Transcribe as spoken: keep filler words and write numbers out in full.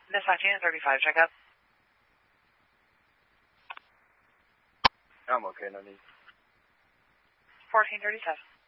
Dispatch unit thirty-five, check up. I'm okay, no need. fourteen thirty-seven.